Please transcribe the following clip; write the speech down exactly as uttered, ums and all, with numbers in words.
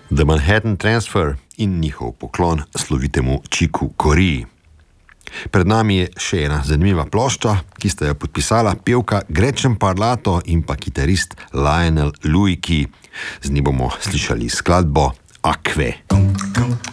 The Manhattan Transfer in njihov poklon slovitemu Chicu Corea. Pred nami je še ena zanimiva plošča, ki sta jo podpisala pevka Gretchen Parlato in pa kitarist Lionel Louis Key. Z njim bomo slišali skladbo Acque.